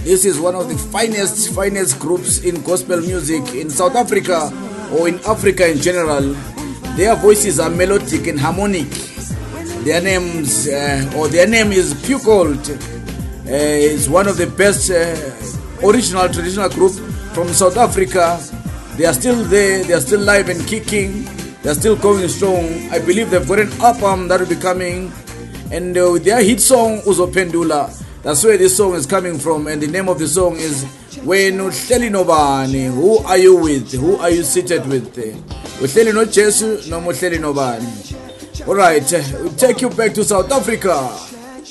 This is one of the finest groups in gospel music in South Africa or in Africa in general. Their voices are melodic and harmonic. Their name is Pure Gold. It's one of the best original traditional group from South Africa. They are still there. They are still live and kicking. They are still going strong. I believe they've got an album that will be coming, and with their hit song Uzophendula, that's where this song is coming from. And the name of the song is Wenu Hleli Nobani. Who are you with? Who are you seated with? Uhleli no Jesu, no Uhleli Nobani. All right, we'll take you back to South Africa.